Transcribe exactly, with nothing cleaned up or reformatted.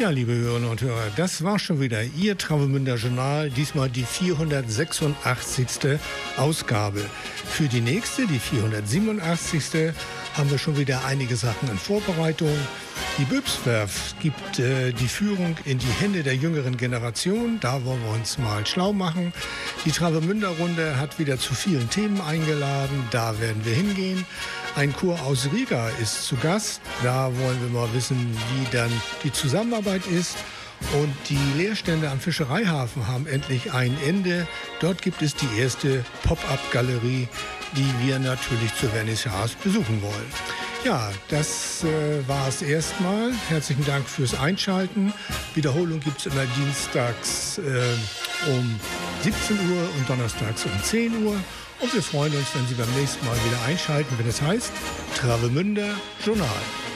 Ja, liebe Hörerinnen und Hörer, das war schon wieder Ihr Travemünder Journal, diesmal die vierhundertsechsundachtzigste Ausgabe. Für die nächste, die vierhundertsiebenundachtzigste, haben wir schon wieder einige Sachen in Vorbereitung. Die Böbswerft gibt äh, die Führung in die Hände der jüngeren Generation. Da wollen wir uns mal schlau machen. Die Travemünder-Runde hat wieder zu vielen Themen eingeladen. Da werden wir hingehen. Ein Chor aus Riga ist zu Gast. Da wollen wir mal wissen, wie dann die Zusammenarbeit ist. Und die Leerstände am Fischereihafen haben endlich ein Ende. Dort gibt es die erste Pop-up-Galerie, die wir natürlich zur Vernissage besuchen wollen. Ja, das äh, war es erstmal. Herzlichen Dank fürs Einschalten. Wiederholung gibt es immer dienstags äh, um siebzehn Uhr und donnerstags um zehn Uhr. Und wir freuen uns, wenn Sie beim nächsten Mal wieder einschalten, wenn es heißt Travemünder Journal.